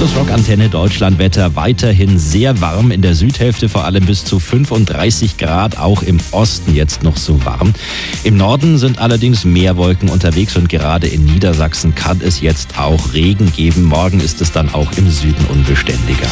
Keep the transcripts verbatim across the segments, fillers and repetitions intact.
Das Rock-Antenne Deutschland-Wetter weiterhin sehr warm, in der Südhälfte vor allem bis zu fünfunddreißig Grad, auch im Osten jetzt noch so warm. Im Norden sind allerdings mehr Wolken unterwegs und gerade in Niedersachsen kann es jetzt auch Regen geben. Morgen ist es dann auch im Süden unbeständiger.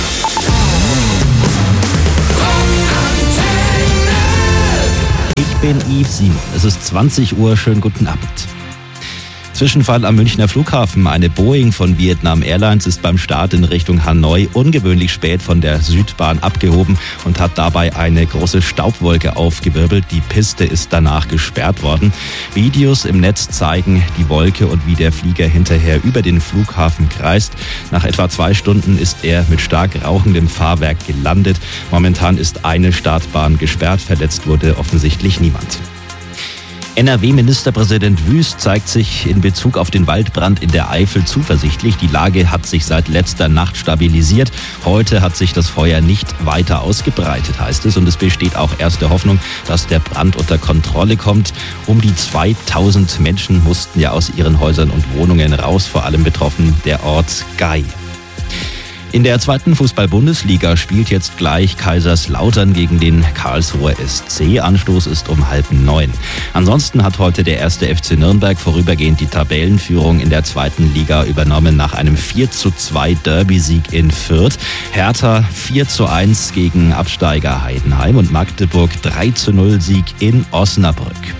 Ich bin Yves Simon. Es ist zwanzig Uhr. Schönen guten Abend. Zwischenfall am Münchner Flughafen. Eine Boeing von Vietnam Airlines ist beim Start in Richtung Hanoi ungewöhnlich spät von der Südbahn abgehoben und hat dabei eine große Staubwolke aufgewirbelt. Die Piste ist danach gesperrt worden. Videos im Netz zeigen die Wolke und wie der Flieger hinterher über den Flughafen kreist. Nach etwa zwei Stunden ist er mit stark rauchendem Fahrwerk gelandet. Momentan ist eine Startbahn gesperrt. Verletzt wurde offensichtlich niemand. N R W-Ministerpräsident Wüst zeigt sich in Bezug auf den Waldbrand in der Eifel zuversichtlich. Die Lage hat sich seit letzter Nacht stabilisiert. Heute hat sich das Feuer nicht weiter ausgebreitet, heißt es. Und es besteht auch erste Hoffnung, dass der Brand unter Kontrolle kommt. Um die zweitausend Menschen mussten ja aus ihren Häusern und Wohnungen raus, vor allem betroffen der Ort Gei. In der zweiten Fußball-Bundesliga spielt jetzt gleich Kaiserslautern gegen den Karlsruher S C. Anstoß ist um halb neun. Ansonsten hat heute der erste F C Nürnberg vorübergehend die Tabellenführung in der zweiten Liga übernommen nach einem vier zu zwei Derby-Sieg in Fürth. Hertha vier zu eins gegen Absteiger Heidenheim und Magdeburg drei zu null Sieg in Osnabrück.